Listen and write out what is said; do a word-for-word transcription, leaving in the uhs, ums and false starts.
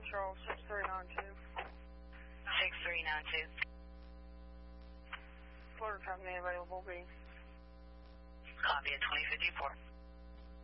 Central, six three nine two. six three nine two. Florida company available, B. Copy at twenty fifty-four.